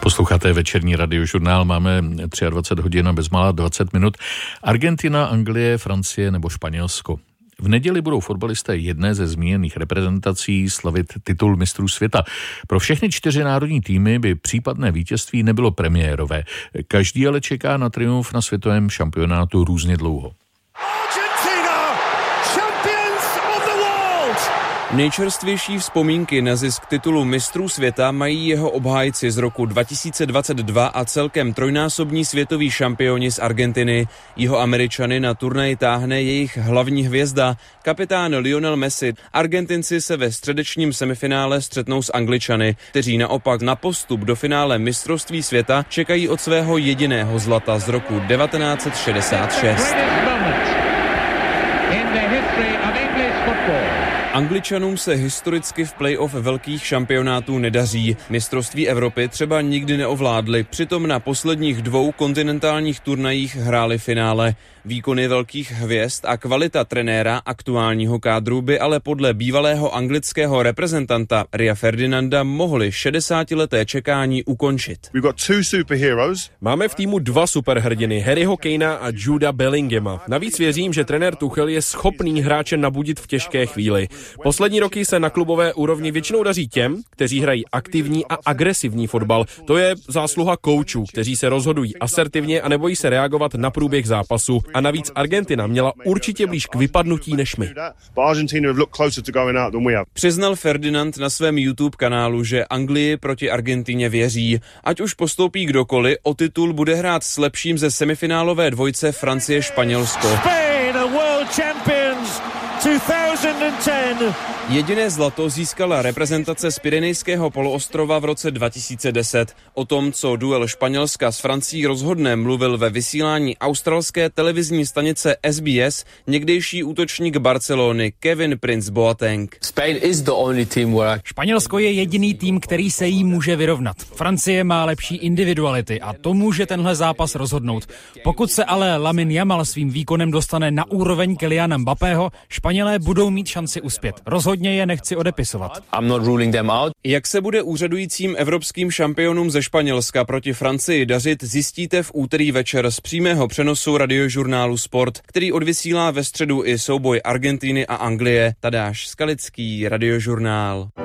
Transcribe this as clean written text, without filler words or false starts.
Posloucháte večerní radiožurnál, máme 23 hodin a bezmála 20 minut. Argentina, Anglie, Francie nebo Španělsko. V neděli budou fotbalisté jedné ze zmíněných reprezentací slavit titul mistrů světa. Pro všechny 4 národní týmy by případné vítězství nebylo premiérové. Každý ale čeká na triumf na světovém šampionátu různě dlouho. Nejčerstvější vzpomínky na zisk titulu mistrů světa mají jeho obhájci z roku 2022 a celkem trojnásobní světoví šampioni z Argentiny. Jihoameričany na turnaji táhne jejich hlavní hvězda, kapitán Lionel Messi. Argentinci se ve středečním semifinále střetnou s Angličany, kteří naopak na postup do finále mistrovství světa čekají od svého jediného zlata z roku 1966. Angličanům se historicky v play-off velkých šampionátů nedaří. Mistrovství Evropy třeba nikdy neovládli, přitom na posledních 2 kontinentálních turnajích hráli finále. Výkony velkých hvězd a kvalita trenéra aktuálního kádru by ale podle bývalého anglického reprezentanta Ria Ferdinanda mohli 60leté čekání ukončit. Máme v týmu 2 superhrdiny, Harryho Kanea a Juda Bellinghama. Navíc věřím, že trenér Tuchel je schopný hráče nabudit v těžké chvíli. Poslední roky se na klubové úrovni většinou daří těm, kteří hrají aktivní a agresivní fotbal. To je zásluha koučů, kteří se rozhodují asertivně a nebojí se reagovat na průběh zápasu. A navíc Argentina měla určitě blíž k vypadnutí než my. Přiznal Ferdinand na svém YouTube kanálu, že Anglii proti Argentině věří. Ať už postoupí kdokoliv, o titul bude hrát s lepším ze semifinálové dvojce Francie-Španělsko. Jediné zlato získala reprezentace z Pyrenejského poloostrova v roce 2010. O tom, co duel Španělska s Francií rozhodne, mluvil ve vysílání australské televizní stanice SBS někdejší útočník Barcelony Kevin Prince Boateng. Španělsko je jediný tým, který se jí může vyrovnat. Francie má lepší individuality a to může tenhle zápas rozhodnout. Pokud se ale Lamine Yamal svým výkonem dostane na úroveň Kyliana Mbappého, Španělé budou mít šanci uspět. Rozhodně je nechci odepisovat. Jak se bude úřadujícím evropským šampionům ze Španělska proti Francii dařit, zjistíte v úterý večer z přímého přenosu radiožurnálu Sport, který odvysílá ve středu i souboj Argentiny a Anglie. Tadáš Skalický, Radiožurnál.